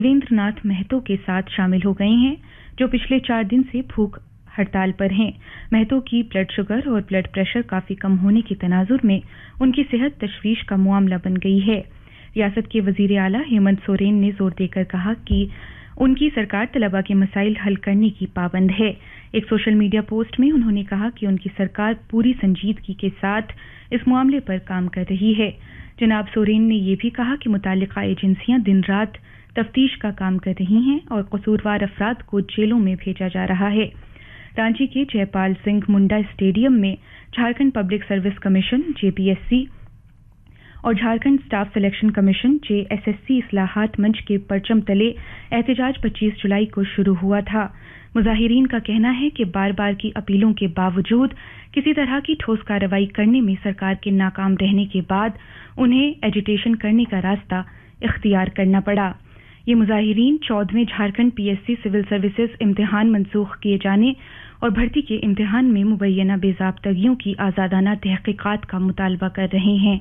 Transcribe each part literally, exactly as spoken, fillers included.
देवेंद्र नाथ महतो के साथ शामिल हो गए हैं, जो पिछले चार दिन से भूख हड़ताल पर हैं। महतो की ब्लड शुगर और ब्लड प्रेशर काफी कम होने के तनाजुर में उनकी सेहत तशवीश का मामला बन गई है। रियासत के वजीर आला हेमंत सोरेन ने जोर देकर कहा कि उनकी सरकार तलबा के मसाइल हल करने की पाबंद है। एक सोशल मीडिया पोस्ट में उन्होंने कहा कि उनकी सरकार पूरी संजीदगी के साथ इस मामले पर काम कर रही है। जनाब सोरेन ने यह भी कहा कि मुतालिका एजेंसियां दिन रात तफ्तीश का काम कर रही हैं और कसूरवार अफराद को जेलों में भेजा जा रहा है। रांची के जयपाल सिंह मुंडा स्टेडियम में Jharkhand public service commission JPSC और Jharkhand staff selection commission JSSC इस्लाहात मंच के परचम तले एहतजाज पच्चीस जुलाई को शुरू हुआ था। मुजाहिरीन का कहना है कि बार बार की अपीलों के बावजूद किसी तरह की ठोस कार्रवाई करने में सरकार के नाकाम रहने के बाद उन्हें एजिटेशन करने का रास्ता इख्तियार करना पड़ा। ये मुजाहिरीन चौदहवें झारखंड पीएससी सिविल सर्विसेज इम्तिहान मनसूख किए जाने और भर्ती के इम्तिहान में मुबैना बेज़ाब्तगियों की आज़ादाना तहकीकात का मुतालबा कर रहे हैं।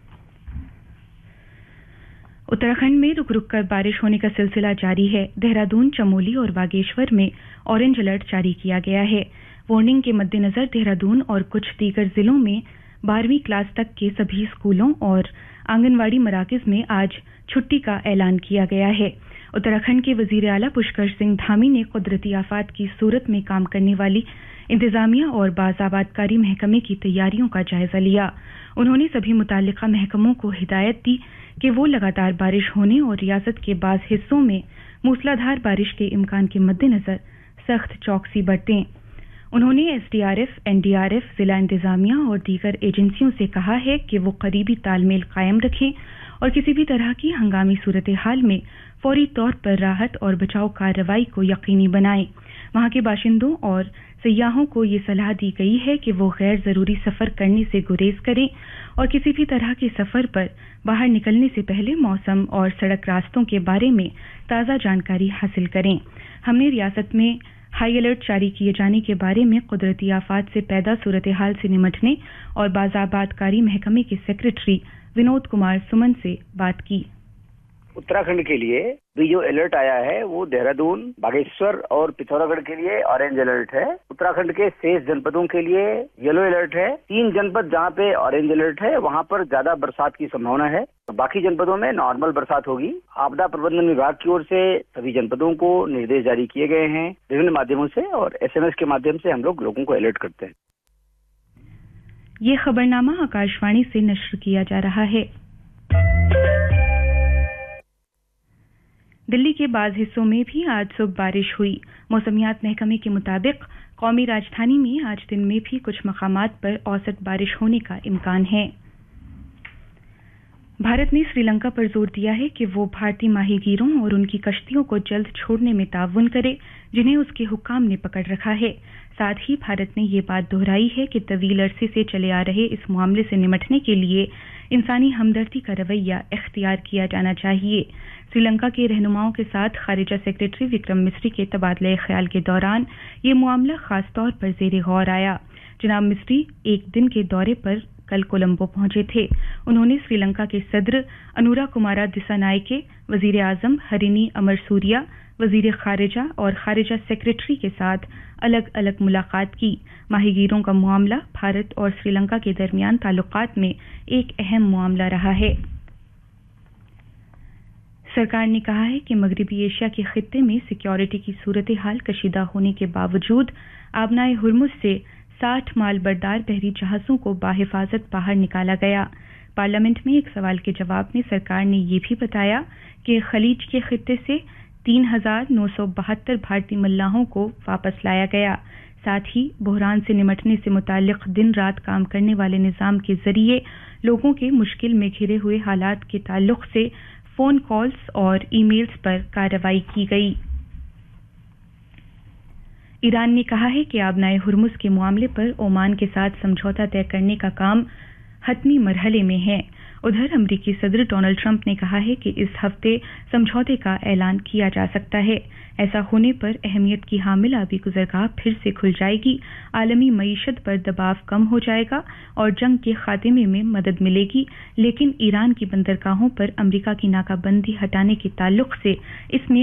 उत्तराखंड में रुक रुक कर बारिश होने का सिलसिला जारी है। देहरादून, चमोली और बागेश्वर में ऑरेंज अलर्ट जारी किया गया है। वार्निंग के मद्देनजर देहरादून और कुछ दीगर जिलों में बारहवीं क्लास तक के सभी स्कूलों और आंगनवाड़ी मराकज में आज छुट्टी का ऐलान किया गया है। उत्तराखंड के वजीर आला पुष्कर सिंह धामी ने कुदरती आफात की सूरत में काम करने वाली इंतजामिया और बाज़ाबादकारी महकमे की तैयारियों का जायजा लिया। उन्होंने सभी मुताल्लिका महकमों को हिदायत दी कि वो लगातार बारिश होने और रियासत के बाज़ हिस्सों में मूसलाधार बारिश के इम्कान के मद्देनजर सख्त चौकसी बरतें। उन्होंने एसडीआरएफ, एनडीआरएफ, जिला इंतजामिया और दीगर एजेंसियों से कहा है कि वो करीबी तालमेल कायम रखें और किसी भी तरह की हंगामी सूरत हाल में फौरी तौर पर राहत और बचाव कार्रवाई को यकीनी बनाएं। वहां के बाशिंदों और सयाहों को ये सलाह दी गई है कि वो गैर जरूरी सफर करने से गुरेज करें और किसी भी तरह के सफर पर बाहर निकलने से पहले मौसम और सड़क रास्तों के बारे में ताज़ा जानकारी हासिल करें। हमने रियासत में हाई अलर्ट जारी किए जाने के बारे में कुदरती आफात से पैदा सूरत हाल से निमटने और बाज़ाबादकारी महकमे के सेक्रेटरी विनोद कुमार सुमन से बात की। उत्तराखंड के लिए भी जो अलर्ट आया है वो देहरादून, बागेश्वर और पिथौरागढ़ के लिए ऑरेंज अलर्ट है। उत्तराखंड के शेष जनपदों के लिए येलो अलर्ट है। तीन जनपद जहाँ पे ऑरेंज अलर्ट है वहाँ पर ज्यादा बरसात की संभावना है, बाकी जनपदों में नॉर्मल बरसात होगी। आपदा प्रबंधन विभाग की ओर से सभी जनपदों को निर्देश जारी किए गए हैं विभिन्न माध्यमों से, और एसएमएस के माध्यम से हम लोग लोगों को अलर्ट करते हैं। ये खबरनामा आकाशवाणी से नश्र किया जा रहा है। दिल्ली के बाज़ हिस्सों में भी आज सुबह बारिश हुई। मौसमियात महकमे के मुताबिक कौमी राजधानी में आज दिन में भी कुछ मकामात पर औसत बारिश होने का इम्कान है। भारत ने श्रीलंका पर जोर दिया है कि वो भारतीय माहीगीरों और उनकी कश्तियों को जल्द छोड़ने में ताउन करे जिन्हें उसके हुक्काम ने पकड़ रखा है। साथ ही भारत ने ये बात दोहराई है कि तवील अरसे से चले आ रहे इस मामले से निमटने के लिए इंसानी हमदर्दी का रवैया इख्तियार किया जाना चाहिए। श्रीलंका के रहनुमाओं के साथ खारिजा सेक्रेटरी विक्रम मिस्री के तबादले ख्याल के दौरान ये मामला खास तौर पर जेर गौर आया। जनाब मिस्री एक दिन के दौरे पर कल कोलंबो पहुंचे थे। उन्होंने श्रीलंका के सदर अनुरा कुमारा दिसानायके, वजीर आजम हरिनी अमरसूरिया, वजीर खारिजा और खारिजा सेक्रेटरी के साथ अलग अलग मुलाकात की। माहीगीरों का मामला भारत और श्रीलंका के दरमियान ताल्लुकात में एक अहम मामला रहा है। सरकार ने कहा है कि मगरबी एशिया के खित्ते में सिक्योरिटी की सूरत हाल कशीदा होने के बावजूद आबनाए हुर्मुज से साठ माल बरदार बहरी जहाजों को बाहिफाजत बाहर निकाला गया। पार्लियामेंट में एक सवाल के जवाब में सरकार ने यह भी बताया कि खलीज के खित्ते से तीन हजार नौ सौ बहत्तर भारतीय मल्लाहों को वापस लाया गया। साथ ही बहरान से निमटने से मुताल्लिक दिन रात काम करने वाले निजाम के जरिए लोगों के मुश्किल में घिरे हुए हालात के ताल्लुक से फोन कॉल्स और ईमेल्स पर कार्रवाई की गई। ईरान ने कहा है कि आबनाए हुर्मुज के मामले पर ओमान के साथ समझौता तय करने का काम हतमी मरहले में है। उधर अमरीकी सदर डोनाल्ड ट्रंप ने कहा है कि इस हफ्ते समझौते का ऐलान किया जा सकता है। ایسا ہونے پر اہمیت کی حامل آبی گزرگاہ پھر سے کھل جائے گی، عالمی معیشت پر دباؤ کم ہو جائے گا اور جنگ کے خاتمے میں مدد ملے گی، لیکن ایران کی بندرگاہوں پر امریکہ کی ناکہ بندی ہٹانے کے تعلق سے اس میں